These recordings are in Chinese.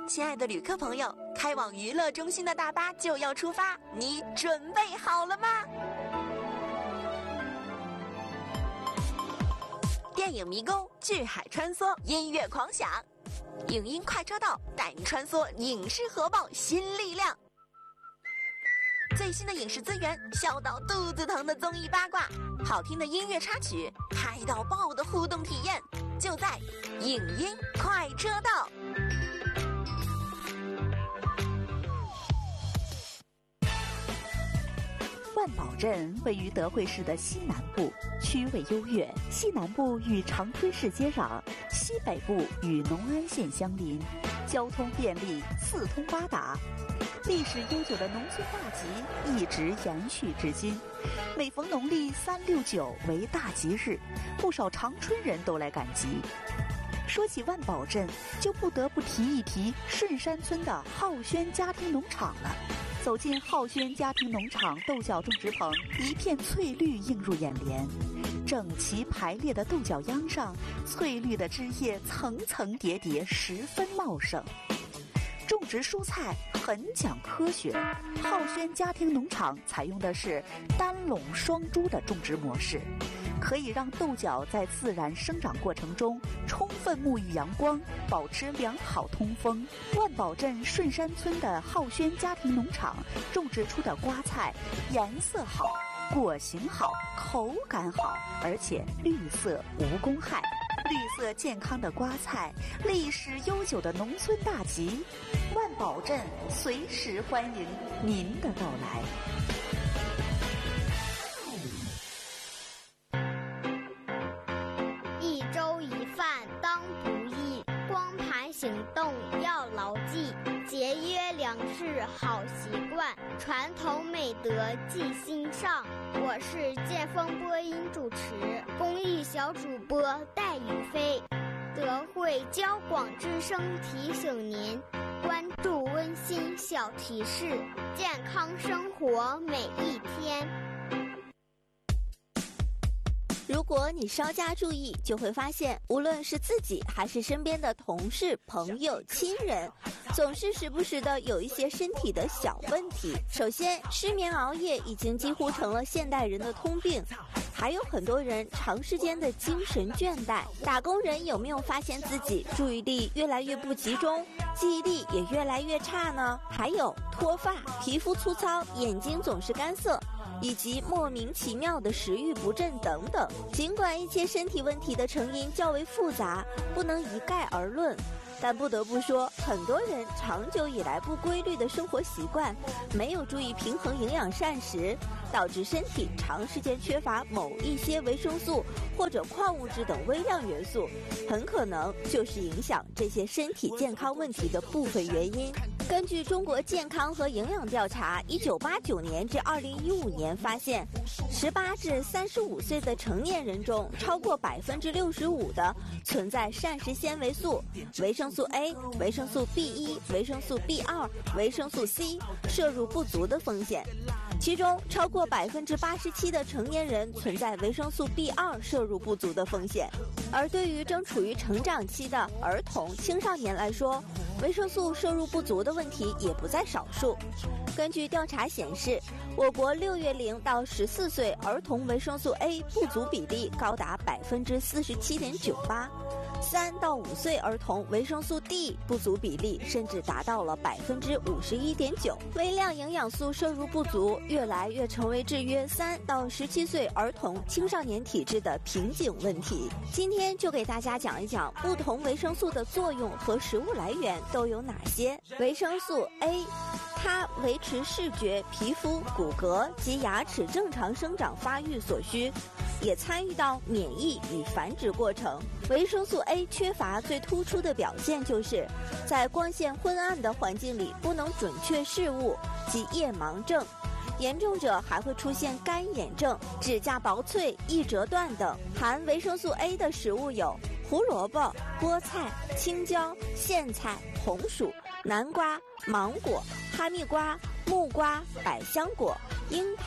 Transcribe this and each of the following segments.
亲爱的旅客朋友，开往娱乐中心的大巴就要出发，你准备好了吗？电影迷宫，巨海穿梭，音乐狂想，影音快车道带你穿梭影视核爆新力量。最新的影视资源，笑到肚子疼的综艺八卦，好听的音乐插曲，嗨到爆的互动体验，就在影音快车道。 万宝镇位于德惠市的西南部，区位优越，西南部与长春市接壤，西北部与农安县相邻，交通便利，四通八达。历史悠久的农村大集一直延续至今，每逢农历3、6、9为大吉日，不少长春人都来赶集。说起万宝镇，就不得不提一提顺山村的浩轩家庭农场了。走进浩轩家庭农场豆角种植棚，一片翠绿映入眼帘，整齐排列的豆角秧上，翠绿的枝叶层层叠叠，十分茂盛。种植蔬菜很讲科学，浩轩家庭农场采用的是单垄双株的种植模式，可以让豆角在自然生长过程中充分沐浴阳光，保持良好通风。万宝镇顺山村的浩轩家庭农场种植出的瓜菜颜色好，果形好，口感好，而且绿色无公害。绿色健康的瓜菜，历史悠久的农村大集，万宝镇随时欢迎您的到来。 一粥一饭当不易，光盘行动要牢记，节约粮食好习惯，传统美德记心上。我是剑锋播音主持，公益小主播戴宇飞。德惠交广之声提醒您，关注温馨小提示，健康生活每一天。 如果你稍加注意，就会发现无论是自己还是身边的同事、朋友、亲人，总是时不时的有一些身体的小问题。首先，失眠熬夜已经几乎成了现代人的通病，还有很多人长时间的精神倦怠。打工人有没有发现自己注意力越来越不集中，记忆力也越来越差呢？还有脱发、皮肤粗糙、眼睛总是干涩，以及莫名其妙的食欲不振等等。尽管一切身体问题的成因较为复杂，不能一概而论，但不得不说，很多人长久以来不规律的生活习惯，没有注意平衡营养膳食，导致身体长时间缺乏某一些维生素或者矿物质等微量元素，很可能就是影响这些身体健康问题的部分原因。根据中国健康和营养调查1989年至2015年发现，18至35岁的成年人中，超过65%的存在膳食纤维素、维生素 A、维生素 B1、维生素 B2、维生素 C 摄入不足的风险。其中，超过87%的成年人存在维生素 B2 摄入不足的风险。而对于正处于成长期的儿童、青少年来说，维生素摄入不足的问题也不在少数。根据调查显示，我国6月0到14岁儿童维生素 A 不足比例高达47.98%。3到5岁儿童维生素 D 不足比例甚至达到了51.9%。微量营养素摄入不足越来越成为制约3到17岁儿童青少年体质的瓶颈问题。今天就给大家讲一讲不同维生素的作用和食物来源都有哪些。维生素 A， 它维持视觉、皮肤、骨骼及牙齿正常生长发育所需，也参与到免疫与繁殖过程。维生素 A 缺乏最突出的表现就是在光线昏暗的环境里不能准确视物及夜盲症，严重者还会出现干眼症、指甲薄脆、易折断等。含维生素 A 的食物有胡萝卜、菠菜、青椒、苋菜、红薯、南瓜、芒果、哈密瓜、木瓜、百香果、樱桃、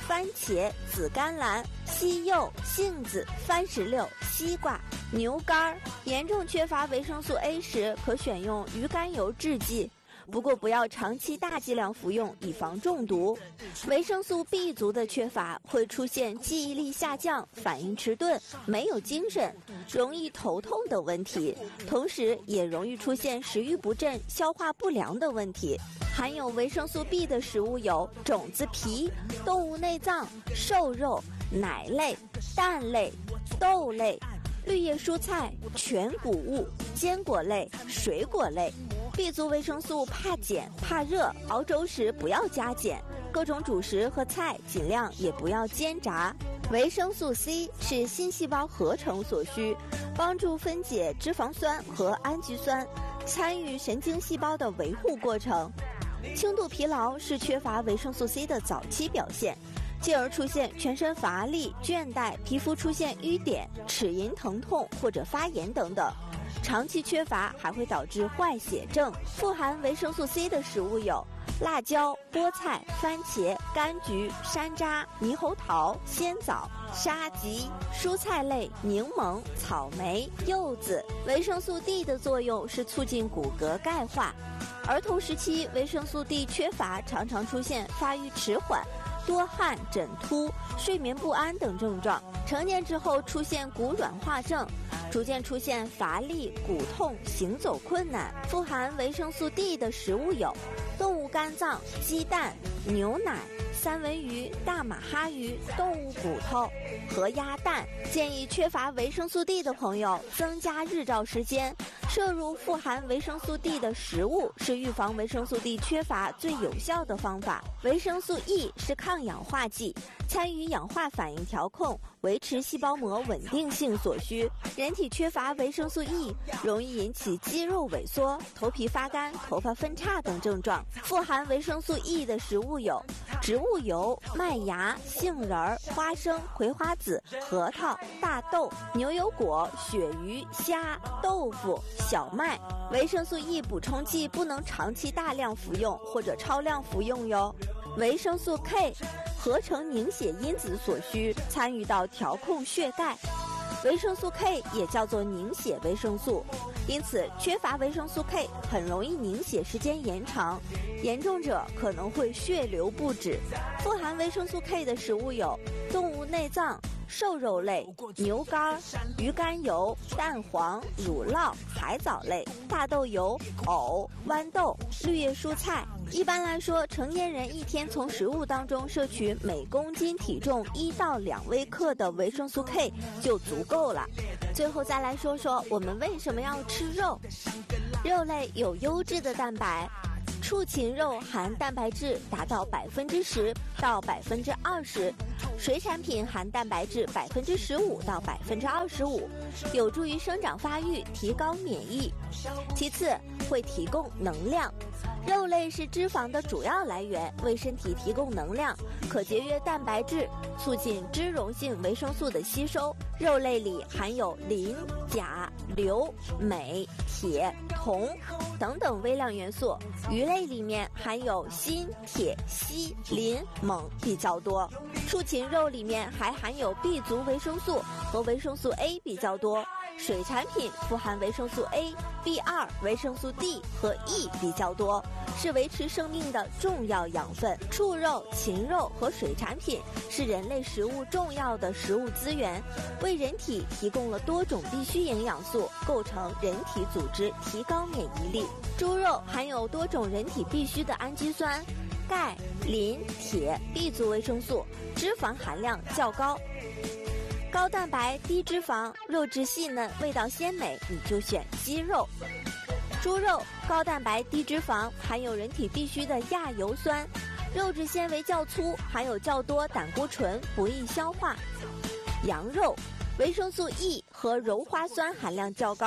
番茄、紫甘蓝、西柚、杏子、番石榴、西瓜、牛肝。严重缺乏维生素 A 时，可选用鱼肝油制剂。不过不要长期大剂量服用，以防中毒。维生素 B 族的缺乏会出现记忆力下降、反应迟钝、没有精神、容易头痛等问题，同时也容易出现食欲不振、消化不良的问题。含有维生素 B 的食物有种子皮、动物内脏、瘦肉、奶类、蛋类、豆类、绿叶蔬菜、全谷物、坚果类、水果类。B 族维生素怕碱怕热，熬粥时不要加碱，各种主食和菜尽量也不要煎炸。维生素 C 是新细胞合成所需，帮助分解脂肪酸和氨基酸，参与神经细胞的维护过程。轻度疲劳是缺乏维生素 C 的早期表现，进而出现全身乏力、倦怠、皮肤出现瘀点、齿龈疼痛或者发炎等等。长期缺乏还会导致坏血症。富含维生素 C 的食物有辣椒、菠菜、番茄、柑橘、山楂、猕猴桃、鲜枣、沙棘；蔬菜类柠檬、草莓、柚子。维生素 D 的作用是促进骨骼钙化。儿童时期维生素 D 缺乏常常出现发育迟缓、多汗、枕秃、睡眠不安等症状，成年之后出现骨软化症，逐渐出现乏力、骨痛、行走困难。富含维生素 D 的食物有动物肝脏、鸡蛋、牛奶、三文鱼、大马哈鱼、动物骨头和鸭蛋。建议缺乏维生素 D 的朋友增加日照时间，摄入富含维生素 D 的食物是预防维生素 D 缺乏最有效的方法。维生素 E 是抗氧化剂，参与氧化反应调控，维持细胞膜稳定性所需。人体缺乏维生素 E 容易引起肌肉萎缩、头皮发干、头发分叉等症状。富含维生素 E 的食物有植物油、麦芽、杏仁、花生、葵花籽、核桃、大豆、牛油果、鳕鱼、虾、豆腐、小麦。维生素 E 补充剂不能长期大量服用或者超量服用哟。维生素 K 合成凝血因子所需，参与到调控血钙。维生素 K 也叫做凝血维生素，因此缺乏维生素 K 很容易凝血时间延长，严重者可能会血流不止。富含维生素 K 的食物有动物内脏、瘦肉类、牛肝、鱼肝油、蛋黄、乳酪、海藻类、大豆油、藕、豌豆、绿叶蔬菜。一般来说，成年人一天从食物当中摄取每公斤体重1到2微克的维生素 K 就足够了。最后再来说说我们为什么要吃肉。肉类有优质的蛋白，畜禽肉含蛋白质达到10%到20%，水产品含蛋白质15%到25%，有助于生长发育，提高免疫。其次，会提供能量。肉类是脂肪的主要来源，为身体提供能量，可节约蛋白质，促进脂溶性维生素的吸收。肉类里含有磷、钾、硫、镁、铁、铜等等微量元素。鱼类里面含有锌、铁、硒、磷、锰比较多。畜禽肉里面还含有 B 族维生素和维生素 A 比较多。水产品富含维生素 A、B2、维生素 D 和 E 比较多，是维持生命的重要养分。畜肉、禽肉和水产品是人类食物重要的食物资源，为人体提供了多种必需营养素，构成人体组织，提高免疫力。猪肉含有多种人体必需的氨基酸、钙、磷、铁、B 族维生素，脂肪含量较高。高蛋白低脂肪，肉质细嫩，味道鲜美，你就选鸡肉。猪肉高蛋白低脂肪，含有人体必需的亚油酸，肉质纤维较粗，含有较多胆固醇，不易消化。羊肉维生素 E 和鞣花酸含量较高，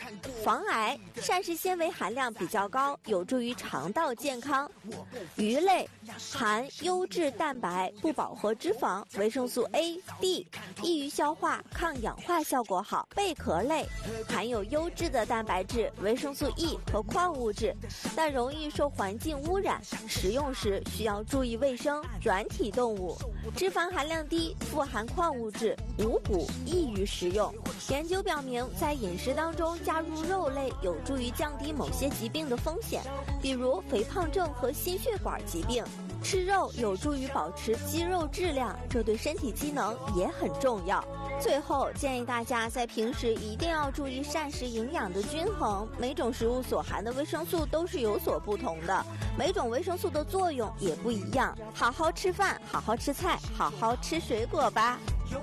防癌，膳食纤维含量比较高，有助于肠道健康。鱼类含优质蛋白、不饱和脂肪、维生素 A、D， 易于消化，抗氧化效果好。贝壳类含有优质的蛋白质、维生素 E 和矿物质，但容易受环境污染，食用时需要注意卫生。软体动物，脂肪含量低，富含矿物质，无补，易于食用。研究表明，在饮食当中加入肉类有助于降低某些疾病的风险，比如肥胖症和心血管疾病。吃肉有助于保持肌肉质量，这对身体机能也很重要。最后，建议大家在平时一定要注意膳食营养的均衡，每种食物所含的维生素都是有所不同的，每种维生素的作用也不一样。好好吃饭，好好吃菜，好好吃水果吧。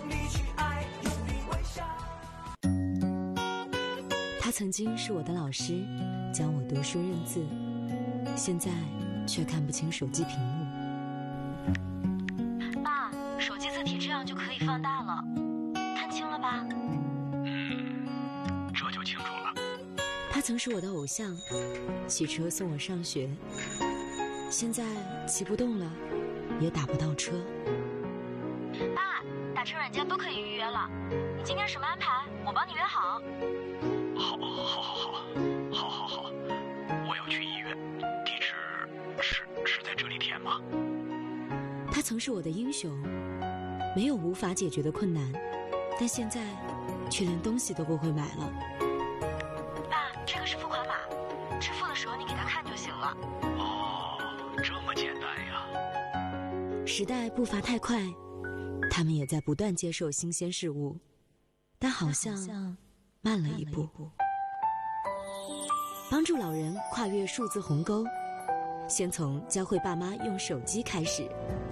他曾经是我的老师，教我读书认字，现在却看不清手机屏幕。 爸，手机字体这样就可以放大了，看清了吧？ 这就清楚了。 他曾是我的偶像，骑车送我上学，现在骑不动了，也打不到车。 爸，打车软件都可以预约了，你今天什么安排？我帮你约好。 好，我要去医院，地址是在这里填吗？ 他曾是我的英雄，没有无法解决的困难，但现在却连东西都不会买了。 爸，这个是付款码，支付的时候你给他看就行了。 哦，这么简单呀。 时代步伐太快，他们也在不断接受新鲜事物，但好像慢了一步。帮助老人跨越数字鸿沟，先从教会爸妈用手机开始。